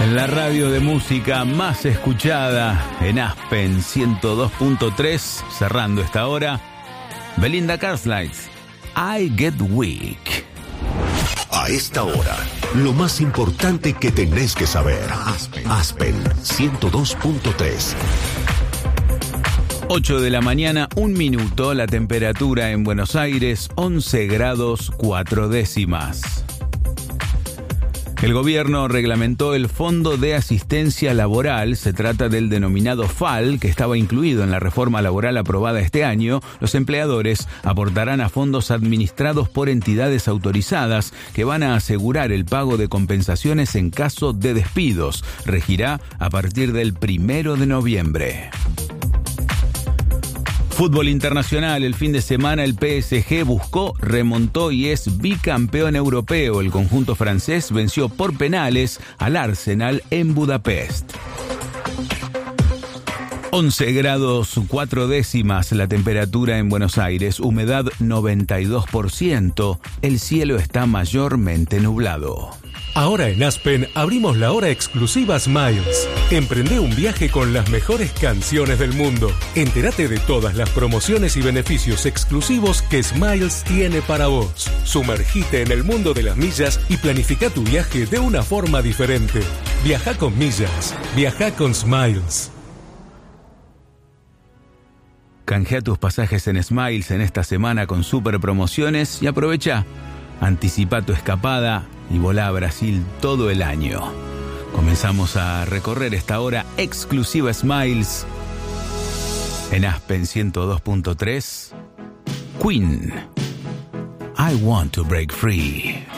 En la radio de música más escuchada, en Aspen 102.3, cerrando esta hora, Belinda Carlisle, I Get Weak. A esta hora, lo más importante que tenés que saber. Aspen 102.3. 8 de la mañana, 1 minuto, la temperatura en Buenos Aires, 11 grados 4 décimas. El gobierno reglamentó el Fondo de Asistencia Laboral. Se trata del denominado FAL, que estaba incluido en la reforma laboral aprobada este año. Los empleadores aportarán a fondos administrados por entidades autorizadas que van a asegurar el pago de compensaciones en caso de despidos. Regirá a partir del 1 de noviembre. Fútbol internacional, el fin de semana el PSG buscó, remontó y es bicampeón europeo. El conjunto francés venció por penales al Arsenal en Budapest. 11 grados 4 décimas la temperatura en Buenos Aires, humedad 92%, el cielo está mayormente nublado. Ahora en Aspen abrimos la hora exclusiva Smiles. Emprende un viaje con las mejores canciones del mundo. Entérate de todas las promociones y beneficios exclusivos que Smiles tiene para vos. Sumergite en el mundo de las millas y planifica tu viaje de una forma diferente. Viaja con millas. Viaja con Smiles. Canjea tus pasajes en Smiles en esta semana con super promociones y aprovecha. Anticipa tu escapada y volá a Brasil todo el año. Comenzamos a recorrer esta hora exclusiva Smiles en Aspen 102.3. Queen, I Want to Break Free.